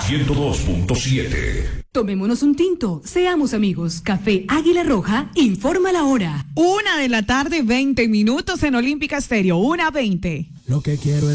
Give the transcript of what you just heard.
102.7. Tomémonos un tinto, seamos amigos. Café Águila Roja informa la hora. 1:20 p.m. en Olímpica Estéreo, 1:20. Lo que quiero es